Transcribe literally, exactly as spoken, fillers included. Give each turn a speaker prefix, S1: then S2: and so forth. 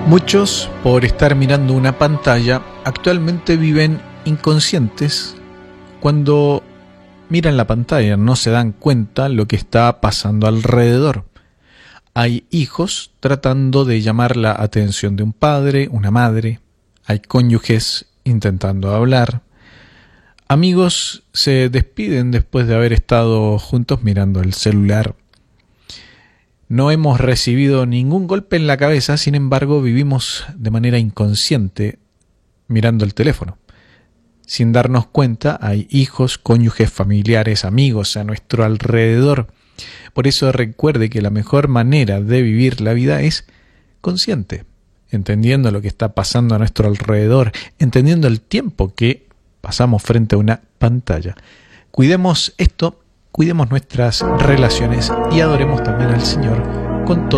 S1: Muchos, por estar mirando una pantalla, actualmente viven inconscientes. Cuando miran la pantalla no se dan cuenta lo que está pasando alrededor. Hay hijos tratando de llamar la atención de un padre, una madre. Hay cónyuges intentando hablar. Amigos se despiden después de haber estado juntos mirando el celular. No hemos recibido ningún golpe en la cabeza, sin embargo vivimos de manera inconsciente mirando el teléfono. Sin darnos cuenta hay hijos, cónyuges, familiares, amigos a nuestro alrededor. Por eso recuerde que la mejor manera de vivir la vida es consciente, entendiendo lo que está pasando a nuestro alrededor, entendiendo el tiempo que pasamos frente a una pantalla. Cuidemos esto. Cuidemos nuestras relaciones y adoremos también al Señor con todo.